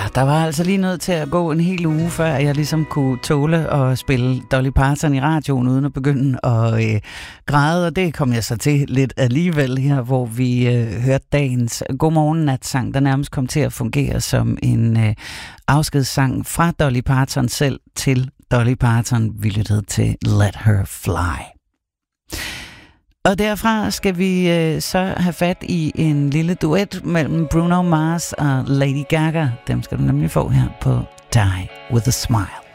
der var altså lige nødt til at gå en hel uge, før jeg ligesom kunne tåle at spille Dolly Parton i radioen, uden at begynde at græde, og det kom jeg så til lidt alligevel her, hvor vi hørte dagens Godmorgen-natsang, der nærmest kom til at fungere som en afskedssang fra Dolly Parton selv til Dolly Parton. Vi lyttede til Let Her Fly. Og derfra skal vi så have fat i en lille duet mellem Bruno Mars og Lady Gaga. Dem skal du nemlig få her på Die With A Smile.